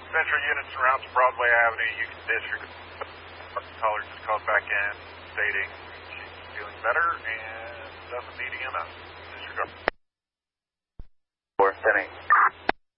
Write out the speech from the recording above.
Central unit surrounds Broadway Avenue. You can disregard. Caller just called back in stating she's feeling better and doesn't need EMS. Disregard. 410.